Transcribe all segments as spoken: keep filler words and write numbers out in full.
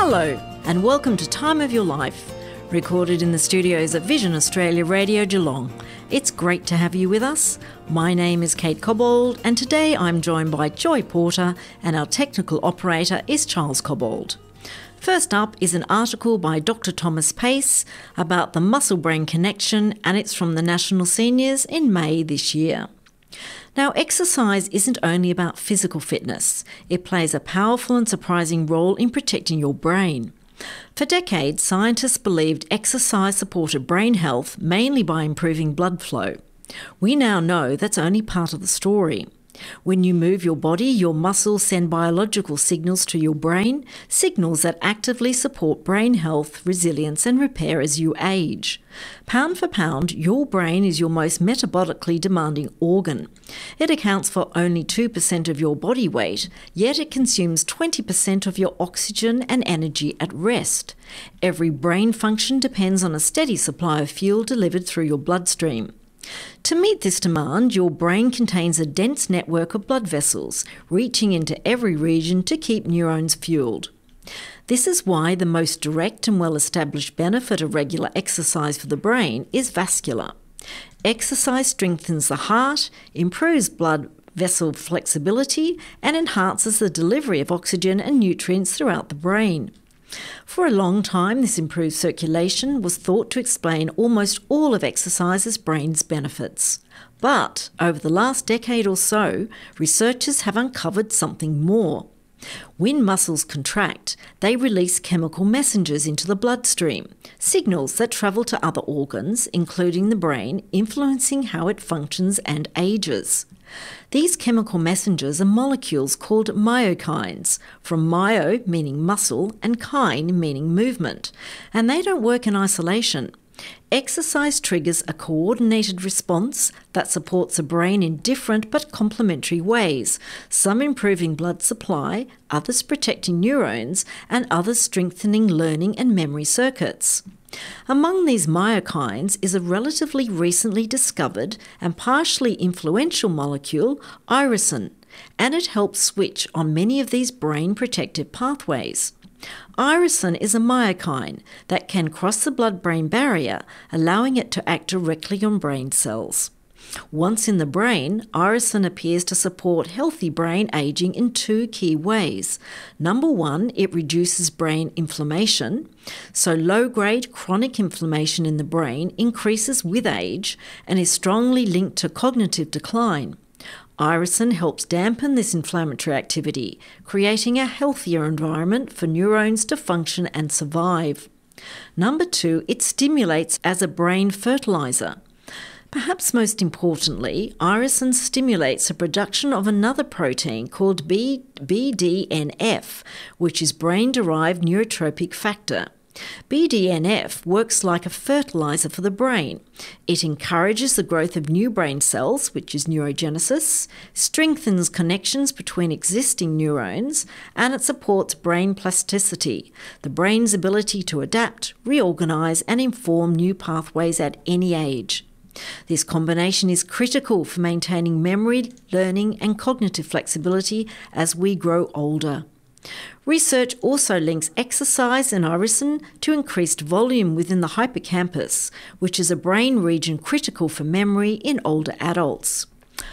Hello, and welcome to Time of Your Life, recorded in the studios at Vision Australia Radio Geelong. It's great to have you with us. My name is Kate Cobbold, and today I'm joined by Joy Porter, and our technical operator is Charles Cobbold. First up is an article by Doctor Thomas Pace about the muscle-brain connection, and it's from the National Seniors in May this year. Now, exercise isn't only about physical fitness. It plays a powerful and surprising role in protecting your brain. For decades, scientists believed exercise supported brain health mainly by improving blood flow. We now know that's only part of the story. When you move your body, your muscles send biological signals to your brain, signals that actively support brain health, resilience and repair as you age. Pound for pound, your brain is your most metabolically demanding organ. It accounts for only two percent of your body weight, yet it consumes twenty percent of your oxygen and energy at rest. Every brain function depends on a steady supply of fuel delivered through your bloodstream. To meet this demand, your brain contains a dense network of blood vessels, reaching into every region to keep neurons fueled. This is why the most direct and well-established benefit of regular exercise for the brain is vascular. Exercise strengthens the heart, improves blood vessel flexibility, and enhances the delivery of oxygen and nutrients throughout the brain. For a long time, this improved circulation was thought to explain almost all of exercise's brain's benefits. But over the last decade or so, researchers have uncovered something more. When muscles contract, they release chemical messengers into the bloodstream, signals that travel to other organs, including the brain, influencing how it functions and ages. These chemical messengers are molecules called myokines, from myo meaning muscle and kine meaning movement, and they don't work in isolation. Exercise triggers a coordinated response that supports the brain in different but complementary ways, some improving blood supply, others protecting neurons, and others strengthening learning and memory circuits. Among these myokines is a relatively recently discovered and partially influential molecule, irisin, and it helps switch on many of these brain protective pathways. Irisin is a myokine that can cross the blood-brain barrier, allowing it to act directly on brain cells. Once in the brain, irisin appears to support healthy brain aging in two key ways. Number one, it reduces brain inflammation. So low-grade chronic inflammation in the brain increases with age and is strongly linked to cognitive decline. Irisin helps dampen this inflammatory activity, creating a healthier environment for neurons to function and survive. Number two, it stimulates as a brain fertilizer. Perhaps most importantly, irisin stimulates the production of another protein called B D N F, which is brain-derived neurotrophic factor. B D N F works like a fertilizer for the brain. It encourages the growth of new brain cells, which is neurogenesis, strengthens connections between existing neurons, and it supports brain plasticity, the brain's ability to adapt, reorganize, and inform new pathways at any age. This combination is critical for maintaining memory, learning, and cognitive flexibility as we grow older. Research also links exercise and irisin to increased volume within the hippocampus, which is a brain region critical for memory in older adults.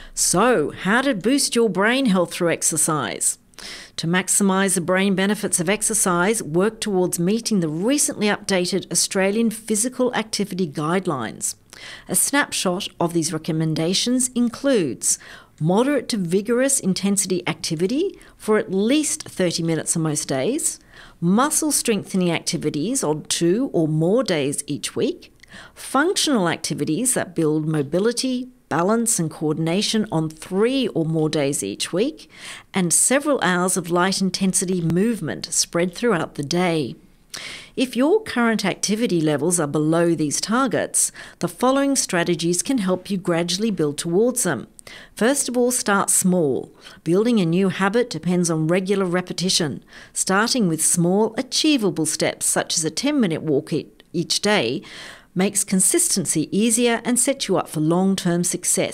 So, how to boost your brain health through exercise? To maximise the brain benefits of exercise, work towards meeting the recently updated Australian Physical Activity Guidelines. A snapshot of these recommendations includes moderate to vigorous intensity activity for at least thirty minutes on most days, muscle strengthening activities on two or more days each week, functional activities that build mobility, balance and coordination on three or more days each week, and several hours of light intensity movement spread throughout the day. If your current activity levels are below these targets, the following strategies can help you gradually build towards them. First of all, start small. Building a new habit depends on regular repetition. Starting with small, achievable steps, such as a ten-minute walk each day, makes consistency easier and sets you up for long-term success.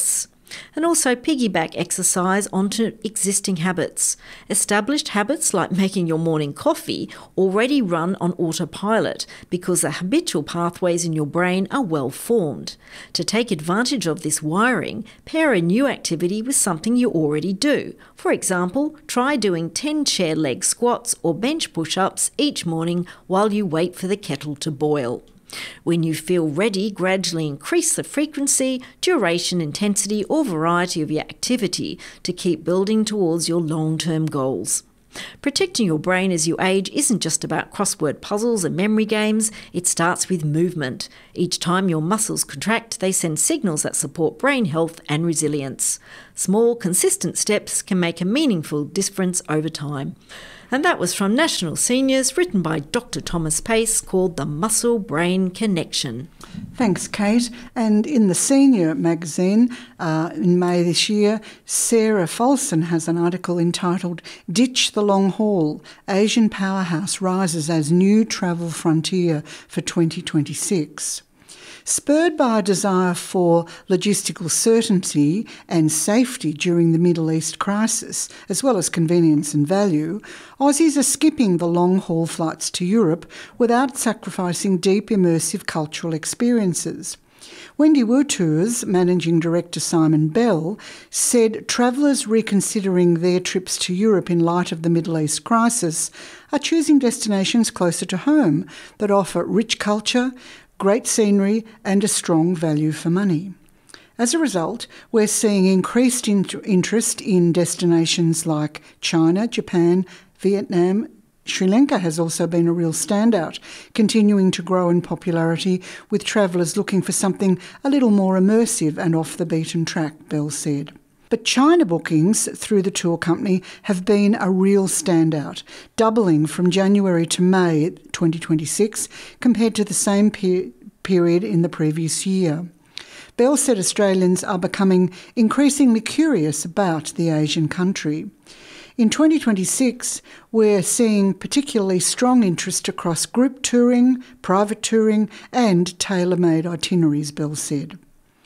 And also piggyback exercise onto existing habits. Established habits like making your morning coffee already run on autopilot because the habitual pathways in your brain are well formed. To take advantage of this wiring, pair a new activity with something you already do. For example, try doing ten chair leg squats or bench push-ups each morning while you wait for the kettle to boil. When you feel ready, gradually increase the frequency, duration, intensity or variety of your activity to keep building towards your long-term goals. Protecting your brain as you age isn't just about crossword puzzles and memory games, it starts with movement. Each time your muscles contract, they send signals that support brain health and resilience. Small, consistent steps can make a meaningful difference over time. And that was from National Seniors, written by Doctor Thomas Pace, called The Muscle-Brain Connection. Thanks, Kate. And in the Senior magazine, uh, in May this year, Sarah Folson has an article entitled Ditch the Long Haul, Asian Powerhouse Rises as New Travel Frontier for twenty twenty-six. Spurred by a desire for logistical certainty and safety during the Middle East crisis, as well as convenience and value, Aussies are skipping the long-haul flights to Europe without sacrificing deep immersive cultural experiences. Wendy Wu Tours Managing Director Simon Bell said travellers reconsidering their trips to Europe in light of the Middle East crisis are choosing destinations closer to home that offer rich culture, great scenery and a strong value for money. As a result, we're seeing increased in- interest in destinations like China, Japan, Vietnam. Sri Lanka has also been a real standout, continuing to grow in popularity with travellers looking for something a little more immersive and off the beaten track, Bell said. But China bookings through the tour company have been a real standout, doubling from January to May twenty twenty-six compared to the same per- period in the previous year. Bell said Australians are becoming increasingly curious about the Asian country. In twenty twenty-six, we're seeing particularly strong interest across group touring, private touring and tailor-made itineraries, Bell said.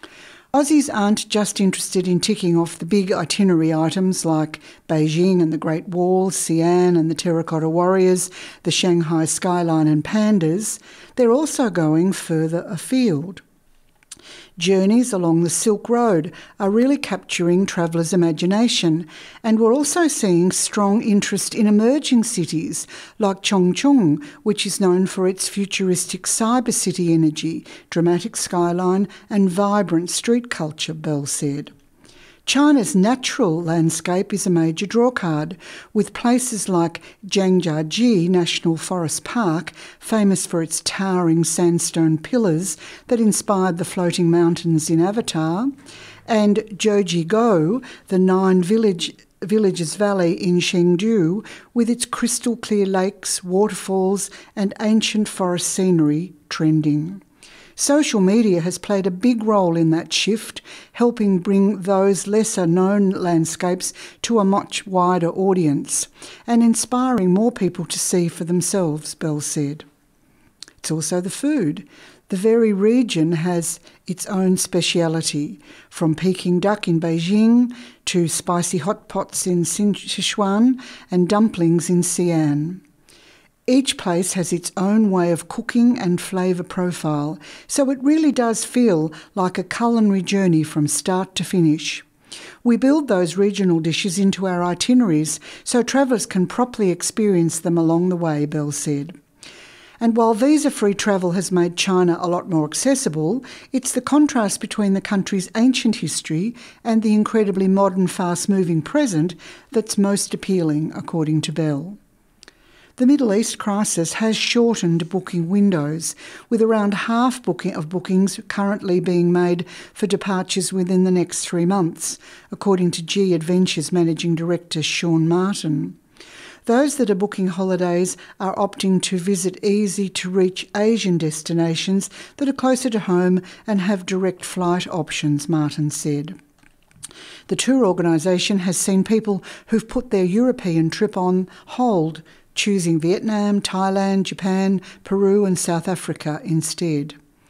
Aussies aren't just interested in ticking off the big itinerary items like Beijing and the Great Wall, Xi'an and the Terracotta Warriors, the Shanghai Skyline and Pandas. They're also going further afield. Journeys along the Silk Road are really capturing travellers' imagination, and we're also seeing strong interest in emerging cities like Chongqing, which is known for its futuristic cyber city energy, dramatic skyline and vibrant street culture, Bell said. China's natural landscape is a major drawcard, with places like Zhangjiajie National Forest Park, famous for its towering sandstone pillars that inspired the floating mountains in Avatar, and Zhoujigo, the nine village Villages Valley in Chengdu, with its crystal clear lakes, waterfalls and ancient forest scenery trending. Social media has played a big role in that shift, helping bring those lesser-known landscapes to a much wider audience and inspiring more people to see for themselves, Bell said. It's also the food. The very region has its own speciality, from Peking duck in Beijing to spicy hot pots in Sichuan and dumplings in Xi'an. Each place has its own way of cooking and flavour profile, so it really does feel like a culinary journey from start to finish. We build those regional dishes into our itineraries so travellers can properly experience them along the way, Bell said. And while visa-free travel has made China a lot more accessible, it's the contrast between the country's ancient history and the incredibly modern, fast-moving present that's most appealing, according to Bell. The Middle East crisis has shortened booking windows, with around half booking of bookings currently being made for departures within the next three months, according to G Adventures Managing Director Sean Martin. Those that are booking holidays are opting to visit easy-to-reach Asian destinations that are closer to home and have direct flight options, Martin said. The tour organisation has seen people who've put their European trip on hold, choosing Vietnam, Thailand, Japan, Peru and South Africa instead.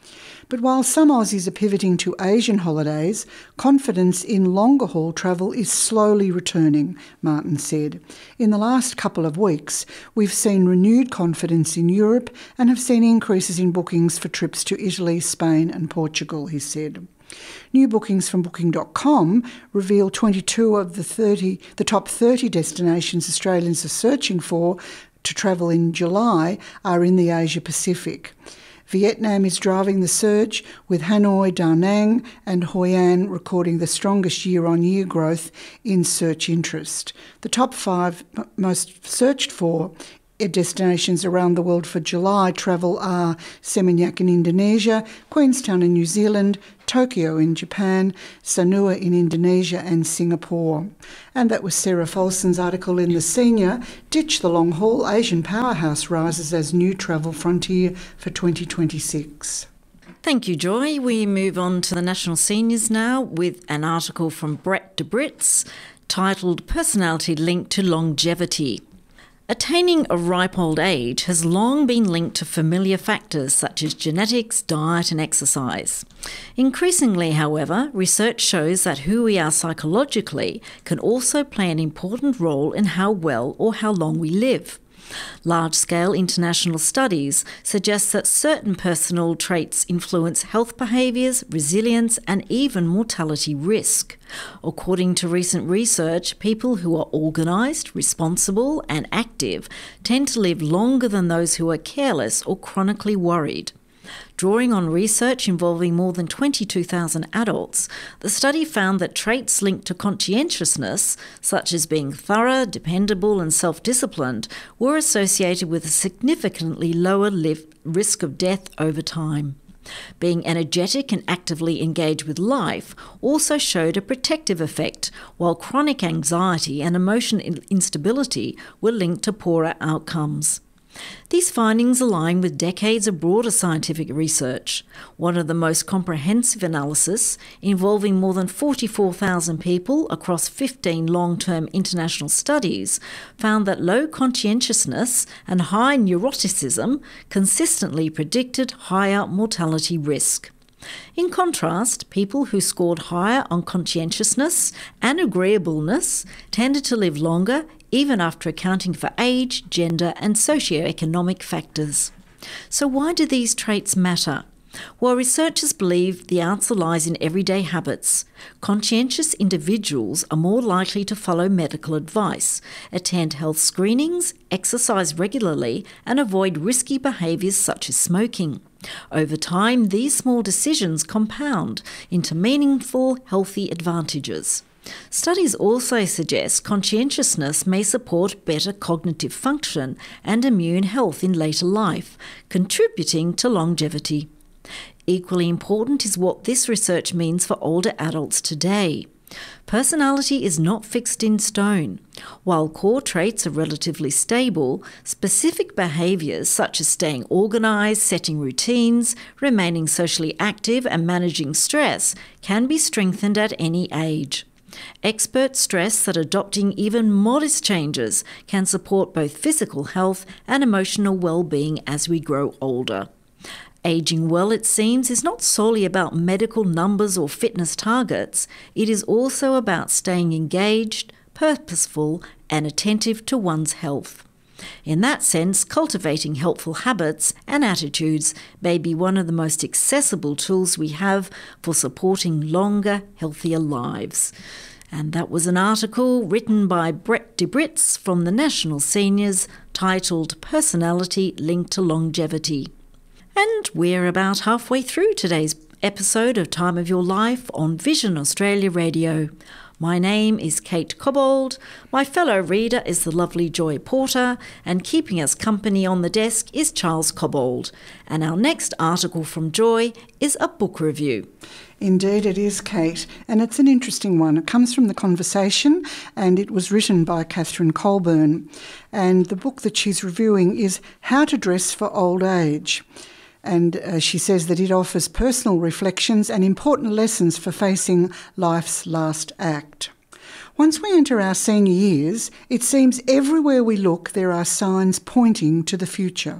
But while some Aussies are pivoting to Asian holidays, confidence in longer haul travel is slowly returning, Martin said. In the last couple of weeks, we've seen renewed confidence in Europe and have seen increases in bookings for trips to Italy, Spain and Portugal, he said. New bookings from booking dot com reveal twenty-two of the thirty, the top thirty destinations Australians are searching for to travel in July are in the Asia Pacific. Vietnam is driving the surge, with Hanoi, Da Nang and Hoi An recording the strongest year-on-year growth in search interest. The top five most searched for destinations around the world for July travel are Seminyak in Indonesia, Queenstown in New Zealand, Tokyo in Japan, Sanur in Indonesia and Singapore. And that was Sarah Folson's article in The Senior, Ditch the Long Haul, Asian Powerhouse Rises as New Travel Frontier for twenty twenty-six. Thank you, Joy. We move on to the National Seniors now with an article from Brett de Brits titled Personality Linked to Longevity. Attaining a ripe old age has long been linked to familiar factors such as genetics, diet and exercise. Increasingly, however, research shows that who we are psychologically can also play an important role in how well or how long we live. Large-scale international studies suggest that certain personal traits influence health behaviours, resilience and even mortality risk. According to recent research, people who are organised, responsible and active tend to live longer than those who are careless or chronically worried. Drawing on research involving more than twenty-two thousand adults, the study found that traits linked to conscientiousness, such as being thorough, dependable and self-disciplined, were associated with a significantly lower risk of death over time. Being energetic and actively engaged with life also showed a protective effect, while chronic anxiety and emotional instability were linked to poorer outcomes. These findings align with decades of broader scientific research. One of the most comprehensive analyses, involving more than forty-four thousand people across fifteen long-term international studies, found that low conscientiousness and high neuroticism consistently predicted higher mortality risk. In contrast, people who scored higher on conscientiousness and agreeableness tended to live longer, even after accounting for age, gender and socioeconomic factors. So why do these traits matter? Well, researchers believe the answer lies in everyday habits. Conscientious individuals are more likely to follow medical advice, attend health screenings, exercise regularly and avoid risky behaviours such as smoking. Over time, these small decisions compound into meaningful, healthy advantages. Studies also suggest conscientiousness may support better cognitive function and immune health in later life, contributing to longevity. Equally important is what this research means for older adults today. Personality is not fixed in stone. While core traits are relatively stable, specific behaviours such as staying organised, setting routines, remaining socially active and managing stress can be strengthened at any age. Experts stress that adopting even modest changes can support both physical health and emotional well-being as we grow older. Ageing well, it seems, is not solely about medical numbers or fitness targets. It is also about staying engaged, purposeful, and attentive to one's health. In that sense, cultivating helpful habits and attitudes may be one of the most accessible tools we have for supporting longer, healthier lives. And that was an article written by Brett de Brits from the National Seniors titled Personality Linked to Longevity. And we're about halfway through today's episode of Time of Your Life on Vision Australia Radio. My name is Kate Cobbold, my fellow reader is the lovely Joy Porter, and keeping us company on the desk is Charles Cobbold. And our next article from Joy is a book review. Indeed it is, Kate, and it's an interesting one. It comes from The Conversation and it was written by Catherine Colburn. And the book that she's reviewing is How to Dress for Old Age. And uh, she says that it offers personal reflections and important lessons for facing life's last act. Once we enter our senior years, it seems everywhere we look there are signs pointing to the future.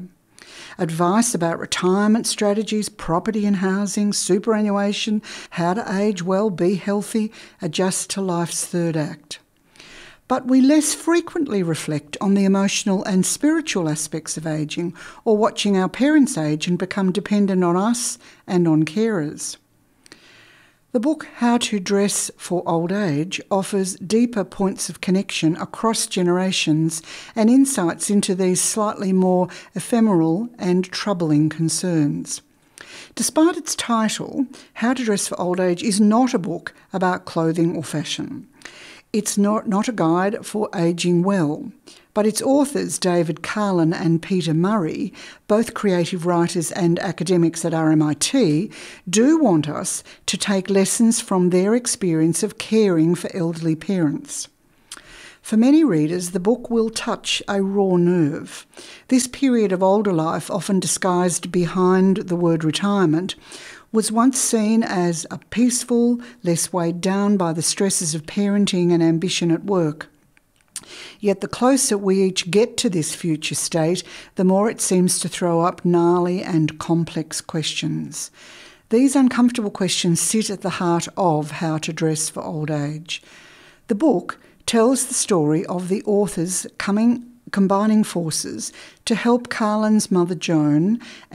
Advice about retirement strategies, property and housing, superannuation, how to age well, be healthy, adjust to life's third act. But we less frequently reflect on the emotional and spiritual aspects of ageing, or watching our parents age and become dependent on us and on carers. The book How to Dress for Old Age offers deeper points of connection across generations and insights into these slightly more ephemeral and troubling concerns. Despite its title, How to Dress for Old Age is not a book about clothing or fashion. It's not, not a guide for ageing well, but its authors, David Carlin and Peter Murray, both creative writers and academics at R M I T, do want us to take lessons from their experience of caring for elderly parents. For many readers, the book will touch a raw nerve. This period of older life, often disguised behind the word retirement, was once seen as a peaceful, less weighed down by the stresses of parenting and ambition at work. Yet the closer we each get to this future state, the more it seems to throw up gnarly and complex questions. These uncomfortable questions sit at the heart of How to Dress for Old Age. The book tells the story of the authors coming, combining forces to help Carlin's mother Joan